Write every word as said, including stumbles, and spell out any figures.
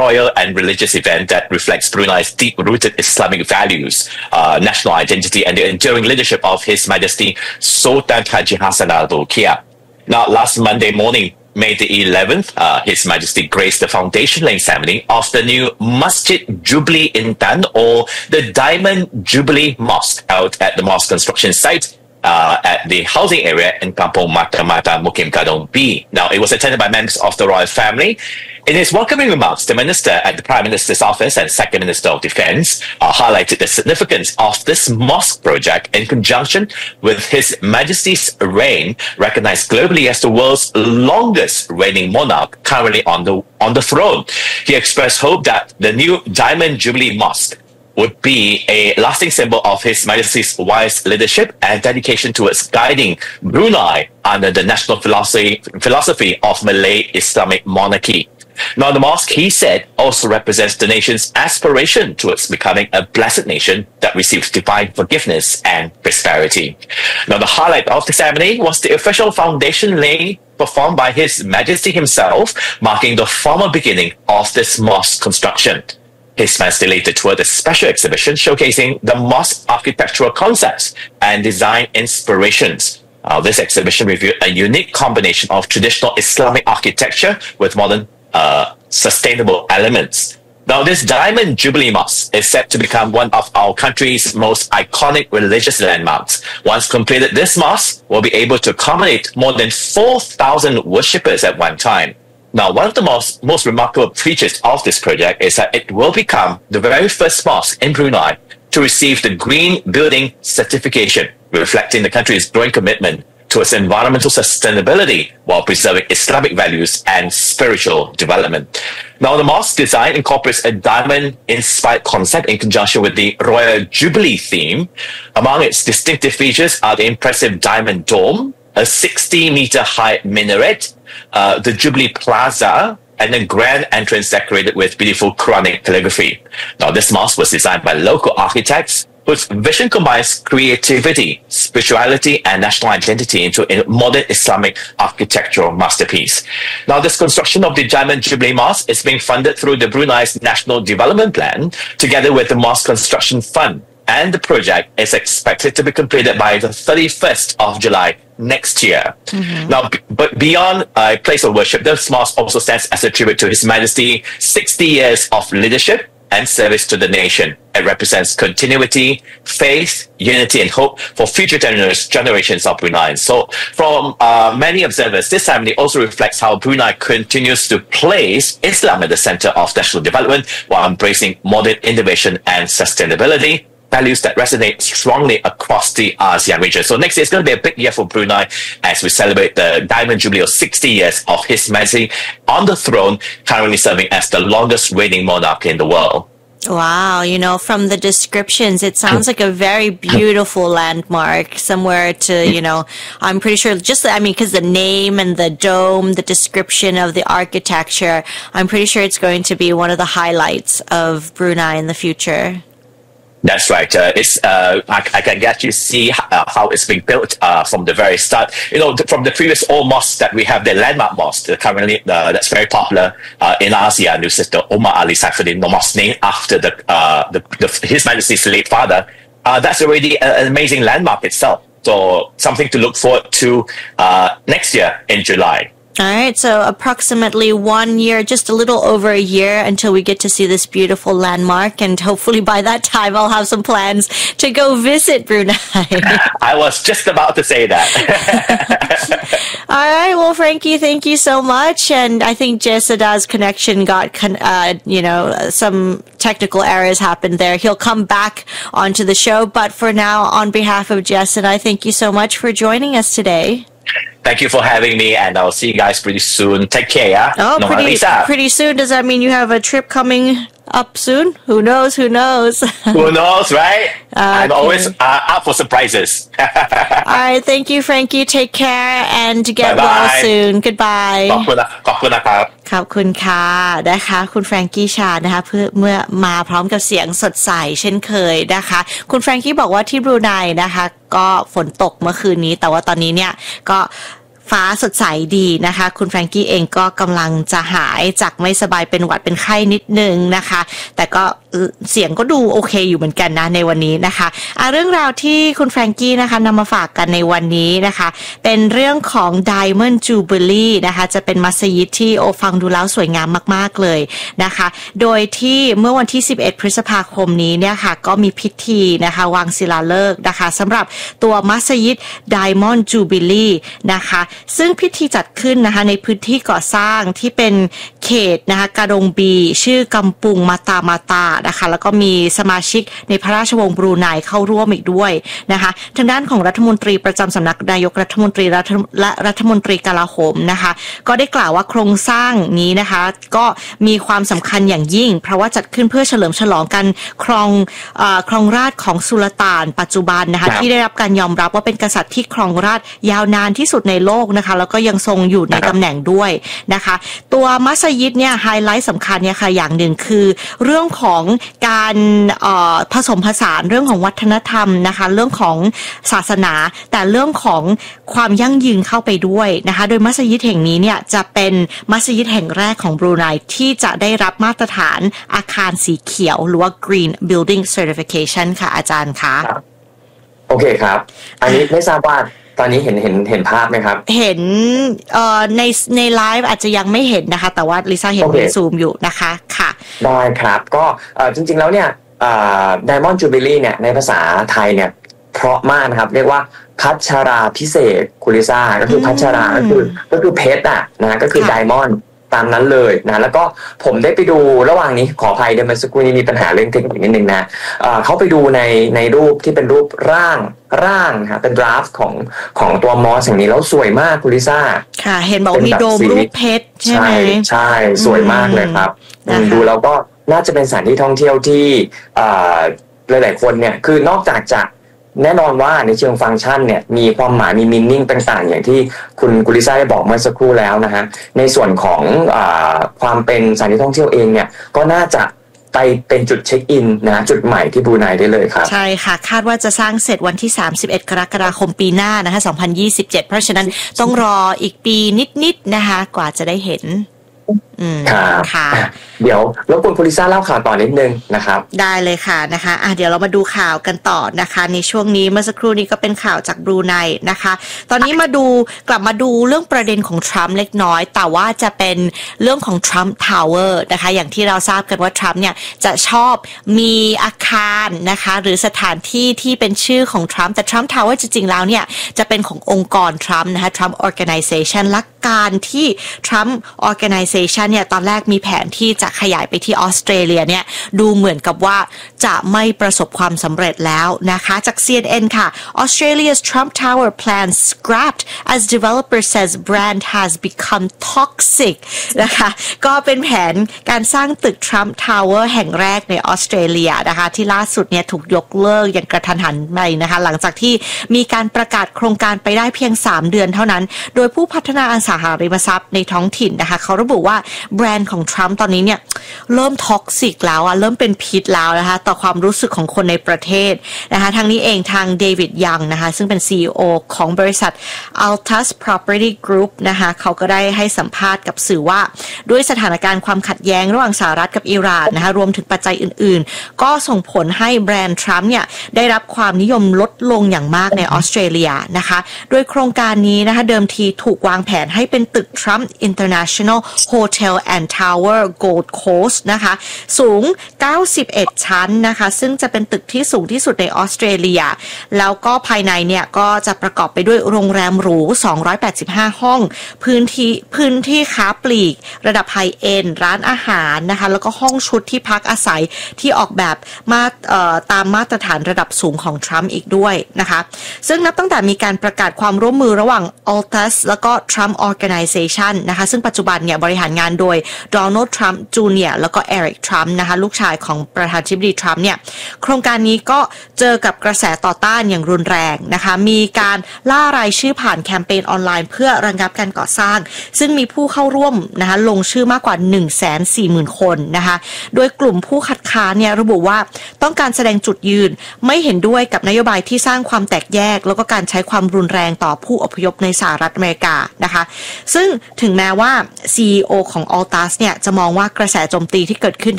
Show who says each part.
Speaker 1: royal and religious event that reflects Brunei's deep-rooted Islamic values, uh, national identity, and the enduring leadership of His Majesty Sultan Haji Hassan Al Bolkiah. Now, last Monday morning, May the eleventh, uh, His Majesty graced the foundation laying ceremony of the new Masjid Jubilee Intan, or the Diamond Jubilee Mosque, held at the mosque construction site uh, at the housing area in Kampung Mata Mata, Mukim Gadong B. Now, it was attended by members of the royal family. In his welcoming remarks, the minister at the Prime Minister's office and Second Minister of Defence uh, highlighted the significance of this mosque project in conjunction with His Majesty's reign, recognized globally as the world's longest reigning monarch currently on the on the throne. He expressed hope that the new Diamond Jubilee Mosque would be a lasting symbol of His Majesty's wise leadership and dedication towards guiding Brunei under the national philosophy, philosophy of Malay Islamic monarchy. Now, the mosque, he said, also represents the nation's aspiration towards becoming a blessed nation that receives divine forgiveness and prosperity. Now, the highlight of the ceremony was the official foundation laying performed by His Majesty himself, marking the formal beginning of this mosque construction. His Majesty later toured a special exhibition showcasing the mosque architectural concepts and design inspirations. Uh, this exhibition revealed a unique combination of traditional Islamic architecture with modern uh, sustainable elements. Now, this Diamond Jubilee Mosque is set to become one of our country's most iconic religious landmarks. Once completed, this mosque will be able to accommodate more than four thousand worshippers at one time. Now, one of the most, most remarkable features of this project is that it will become the very first mosque in Brunei to receive the Green Building Certification, reflecting the country's growing commitment towards environmental sustainability while preserving Islamic values and spiritual development. Now, the mosque design incorporates a diamond-inspired concept in conjunction with the Royal Jubilee theme. Among its distinctive features are the impressive diamond dome, a sixty-meter high minaret, uh, the Jubilee Plaza, and a grand entrance decorated with beautiful Quranic calligraphy. Now, this mosque was designed by local architects whose vision combines creativity, spirituality, and national identity into a modern Islamic architectural masterpiece. Now, this construction of the Diamond Jubilee Mosque is being funded through the Brunei's National Development Plan, together with the Mosque Construction Fund, and the project is expected to be completed by the thirty-first of July next year. Mm-hmm. Now, b- but beyond a place of worship, this mosque also stands as a tribute to His Majesty sixty years of leadership and service to the nation. It represents continuity, faith, unity, and hope for future gener- generations of Bruneians. So, from uh, many observers, this ceremony also reflects how Brunei continues to place Islam at the center of national development while embracing modern innovation and sustainability, values that resonate strongly across the ASEAN region. So next year is going to be a big year for Brunei as we celebrate the Diamond Jubilee of sixty years of His Majesty on the throne, currently serving as the longest reigning monarch in the world.
Speaker 2: Wow, you know, from the descriptions, it sounds like a very beautiful landmark, somewhere to, you know, I'm pretty sure just, I mean, because the name and the dome, the description of the architecture, I'm pretty sure it's going to be one of the highlights of Brunei in the future.
Speaker 1: That's right. Uh, it's uh, I, I can actually see uh, how it's being built uh, from the very start. You know, th- from the previous old mosques that we have, the landmark mosque, the currently uh, that's very popular uh, in ASEAN, which is the Omar Ali Saifuddin mosque, named after the, uh, the, the His Majesty's late father. Uh, that's already a, an amazing landmark itself. So something to look forward to uh, next year in July.
Speaker 2: All right, so approximately one year, just a little over a year until we get to see this beautiful landmark, and hopefully by that time I'll have some plans to go visit Brunei.
Speaker 1: I was just about to say that.
Speaker 2: All right, well, Frankie, thank you so much, and I think Jesada's connection got, uh, you know, some technical errors happened there. He'll come back onto the show, but for now, on behalf of Jess and I, thank you so much for joining us today.
Speaker 1: Thank you for having me, and I'll see you guys pretty soon. Take care, yeah?
Speaker 2: Oh,
Speaker 1: no,
Speaker 2: pretty, pretty soon. Does that mean you have a trip coming up soon? Who knows? Who knows?
Speaker 1: Who knows, right? Okay. I'm always uh, up for surprises.
Speaker 2: All right, thank you, Frankie. Take care and get
Speaker 1: Bye-bye.
Speaker 2: well soon. Goodbye.
Speaker 1: ขอบคุณนะขอบคุณนะครับ
Speaker 2: ขอบคุณค่ะนะคะคุณแฟรงกี้ชานะคะเพื่อเมื่อมาพร้อมกับเสียงสดใสเช่นเคยนะคะคุณแฟรงกี้บอกว่าที่บรูไนนะคะก็ฝนตกเมื่อคืนนี้แต่ว่าตอนนี้เนี่ยก็ฟ้าสดใสดีนะคะคุณแฟรงกี้เองก็กำลังจะหายจากไม่สบายเป็นหวัดเป็นไข้นิดนึงนะคะแต่ก็เสียงก็ดูโอเคอยู่เหมือนกันนะในวันนี้นะคะอ่ะเรื่องราวที่คุณแฟรงกี้นะคะนำมาฝากกันในวันนี้นะคะเป็นเรื่องของ Diamond Jubilee นะคะจะเป็นมัสยิดที่โอฟังดูแล้วสวยงามมากๆเลยนะคะโดยที่เมื่อวันที่สิบเอ็ดพฤษภาคมนี้เนี่ยค่ะก็มีพิธีนะคะวางศิลาฤกษ์นะคะสำหรับตัวมัสยิด Diamond Jubilee นะคะซึ่งพิธีจัดขึ้นนะคะในพื้นที่ก่อสร้างที่เป็นเขตนะคะกาดงบีชื่อกำปุงมาตามาตานะคะแล้วก็มีสมาชิกในพระราชวงศ์บรูไนเข้าร่วมอีกด้วยนะคะทางด้านของรัฐมนตรีประจำสำนักนายกรัฐมนตรีและรัฐมนตรีกลาโหมนะคะก็ได้กล่าวว่าโครงสร้างนี้นะคะก็มีความสำคัญอย่างยิ่งเพราะว่าจัดขึ้นเพื่อเฉลิมฉลองการครองเอ่อครองราชย์ของสุลต่านปัจจุบันนะคะที่ได้รับการยอมรับว่าเป็นกษัตริย์ที่ครองราชย์ยาวนานที่สุดในโลกนะคะแล้วก็ยังทรงอยู่ในตำแหน่งด้วยนะคะตัวมัสยิดเนี่ยไฮไลท์สำคัญเนี่ยค่ะอย่างหนึ่งคือเรื่องของการเอ่อผสมผสานเรื่องของวัฒนธรรมนะคะเรื่องของศาสนาแต่เรื่องของความยั่งยืนเข้าไปด้วยนะคะโดยมัสยิดแห่งนี้เนี่ยจะเป็นมัสยิดแห่งแรกของบรูไนที่จะได้รับมาตรฐานอาคารสีเขียวหรือว่า Green Building Certification ค่ะอาจารย์คะ
Speaker 3: โอเคครับอันนี้ไม่ทราบว่าตอนนี้เห็นเห็นเห็นภาพไหมครับ
Speaker 2: เห็นเอ่อในในไลฟ์อาจจะยังไม่เห็นนะคะแต่ว่าลิซ่าเห็นในซูมอยู่นะคะค่ะ
Speaker 3: ได้ครับก็เอ่อจริงๆแล้วเนี่ยเอ่อ Diamond Jubilee เนี่ยในภาษาไทยเนี่ยเพราะมากนะครับเรียกว่าพัชราพิเศษคุณลิซ่าก็คือพัชราก็คือก็คือเพชรอ่ะนะก็คือ Diamondตามนั้นเลยนะแล้วก็ผมได้ไปดูระหว่างนี้ขออภัยเดี๋ยวเมื่อสักครู่นี้มีปัญหาเรื่องเทคนิคนิดนึงนะเอ่อเขาไปดูในในรูปที่เป็นรูปร่างร่างฮะเป็นดราฟต์ของของตัวมอสอย่างนี้แล้วสวยมากคุณลิซ่า
Speaker 2: ค่ะเห็นบอกมีโดมรูปเพชรใช่ไหม
Speaker 3: ใช่สวยมากเลยครับดูแล้วก็น่าจะเป็นสถานที่ท่องเที่ยวที่เอ่อหลายๆคนเนี่ยคือนอกจากจะแน่นอนว่าในเชิงฟังก์ชันเนี่ยมีความหมายมีมินนิ่งต่างๆอย่างที่คุณกุลิซ่าได้บอกเมื่อสักครู่แล้วนะฮะในส่วนของอ่าความเป็นสถานที่ท่องเที่ยวเองเนี่ยก็น่าจะไปเป็นจุดเช็คอินนะจุดใหม่ที่บรูไนได้เลยครับ
Speaker 2: ใช่ค่ะคาดว่าจะสร้างเสร็จวันที่สามสิบเอ็ดกรกฎาคมปีหน้านะคะสองพันยี่สิบเจ็ดเพราะฉะนั้นต้องรออีกปีนิดๆนะคะกว่าจะได้เห็นอืมค่ะ
Speaker 3: เดี๋ยวรบกวนคุณลิซ่าเล่าข่าวต่อนิดนึงนะครับ
Speaker 2: ได้เลยค่ะนะคะอ่ะเดี๋ยวเรามาดูข่าวกันต่อนะคะในช่วงนี้เมื่อสักครู่นี้ก็เป็นข่าวจากบรูไนนะคะตอนนี้มาดูกลับมาดูเรื่องประเด็นของทรัมป์เล็กน้อยแต่ว่าจะเป็นเรื่องของทรัมป์ทาวเวอร์นะคะอย่างที่เราทราบกันว่าทรัมป์เนี่ยจะชอบมีอาคารนะคะหรือสถานที่ที่เป็นชื่อของทรัมป์แต่ทรัมป์ทาวเวอร์จริงๆแล้วเนี่ยจะเป็นขององค์กรทรัมป์นะคะทรัมป์ Organization และการที่ทรัมป์ Organization เนี่ยตอนแรกมีแผนที่จะขยายไปที่ออสเตรเลียเนี่ยดูเหมือนกับว่าจะไม่ประสบความสำเร็จแล้วนะคะจาก ซี เอ็น เอ็น ค่ะ Australia's Trump Tower plans scrapped as developer says brand has become toxic นะคะก็เป็นแผนการสร้างตึก Trump Tower แห่งแรกในออสเตรเลียนะคะที่ล่าสุดเนี่ยถูกยกเลิกอย่างกระทันหันไปนะคะหลังจากที่มีการประกาศโครงการไปได้เพียงสามเดือนเท่านั้นโดยผู้พัฒนาอสังหาริมทรัพย์ในท้องถิ่นนะคะเขาระบุว่าแบรนด์ของทรัมป์ตอนนี้เนี่ยเริ่มท็อกซิกแล้วอะเริ่มเป็นพิษแล้วนะคะต่อความรู้สึกของคนในประเทศนะคะทางนี้เองทางเดวิดยังนะคะซึ่งเป็น ซี อี โอ ของบริษัท Altus Property Group นะคะเขาก็ได้ให้สัมภาษณ์กับสื่อว่าด้วยสถานการณ์ความขัดแย้งระหว่างสหรัฐกับอิหร่านนะคะรวมถึงปัจจัยอื่นๆก็ส่งผลให้แบรนด์ทรัมป์เนี่ยได้รับความนิยมลดลงอย่างมากในออสเตรเลียนะคะโดยโครงการนี้นะคะเดิมทีถูกวางแผนให้เป็นตึก Trump International Hotel and Tower Gold Coast นะคะสูงเก้าสิบเอ็ดชั้นนะคะซึ่งจะเป็นตึกที่สูงที่สุดในออสเตรเลียแล้วก็ภายในเนี่ยก็จะประกอบไปด้วยโรงแรมหรูสองร้อยแปดสิบห้าห้องพื้นที่พื้นที่ค้าปลีกระดับไฮเอ็นด์ร้านอาหารนะคะแล้วก็ห้องชุดที่พักอาศัยที่ออกแบบมาเอ่อตามมาตรฐานระดับสูงของทรัมป์อีกด้วยนะคะซึ่งนับตั้งแต่มีการประกาศความร่วมมือระหว่าง Altus แล้วก็ Trump Organization นะคะซึ่งปัจจุบันเนี่ยบริหารงานานโดยโดนัลด์ทรัมป์จูเนียร์แล้วก็เอริกทรัมป์นะคะลูกชายของประธานาธิบดีทรัมป์เนี่ยโครงการนี้ก็เจอกับกระแสต่อต้านอย่างรุนแรงนะคะมีการล่ารายชื่อผ่านแคมเปญออนไลน์เพื่อระงับการก่อสร้างซึ่งมีผู้เข้าร่วมนะคะลงชื่อมากกว่า หนึ่งแสนสี่หมื่น คนนะคะโดยกลุ่มผู้คัดค้านเนี่ยระบุว่าต้องการแสดงจุดยืนไม่เห็นด้วยกับนโยบายที่สร้างความแตกแยกแล้วก็การใช้ความรุนแรงต่อผู้อพยพในสหรัฐอเมริกานะคะซึ่งถึงแม้ว่า ซี อี โอ ของ Altus เนี่ยจะมองว่ากระแสโจมตีที่เกิดขึ้น